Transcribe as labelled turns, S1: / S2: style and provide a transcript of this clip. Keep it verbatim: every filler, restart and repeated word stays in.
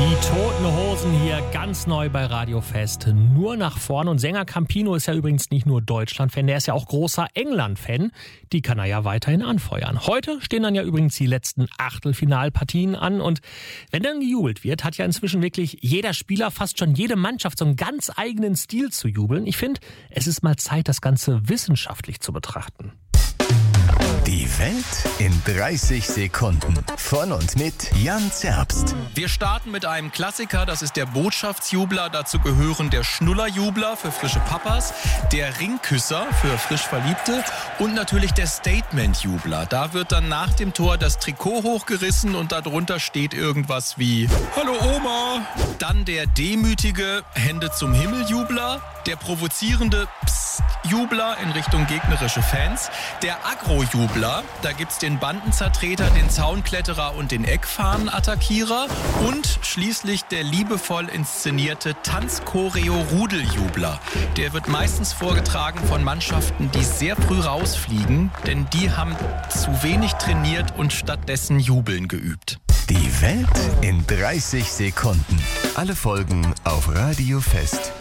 S1: Toten Hosen hier ganz neu bei Radio Fest. Nur nach vorn. Und Sänger Campino ist ja übrigens nicht nur Deutschland-Fan, der ist ja auch großer England-Fan. Die kann er ja weiterhin anfeuern. Heute stehen dann ja übrigens die letzten Achtelfinalpartien an. Und wenn dann gejubelt wird, hat ja inzwischen wirklich jeder Spieler, fast schon jede Mannschaft so einen ganz eigenen Stil zu jubeln. Ich finde, es ist mal Zeit, das Ganze wissenschaftlich zu betrachten.
S2: Die Welt in dreißig Sekunden. Von und mit Jan Zerbst.
S3: Wir starten mit einem Klassiker, das ist der Botschaftsjubler. Dazu gehören der Schnullerjubler für frische Papas, der Ringküsser für frisch Verliebte und natürlich der Statementjubler. Da wird dann nach dem Tor das Trikot hochgerissen und darunter steht irgendwas wie Hallo Oma. Dann der demütige Hände zum Himmel-Jubler, der provozierende Psst-Jubler in Richtung gegnerische Fans, der Agro-Jubler, da gibt's den Bandenzertreter, den Zaunkletterer und den Eckfahnenattackierer und schließlich der liebevoll inszenierte Tanzchoreo-Rudeljubler. Der wird meistens vorgetragen von Mannschaften, die sehr früh rausfliegen, denn die haben zu wenig trainiert und stattdessen Jubeln geübt.
S2: Die Welt in dreißig Sekunden. Alle Folgen auf Radio Fest.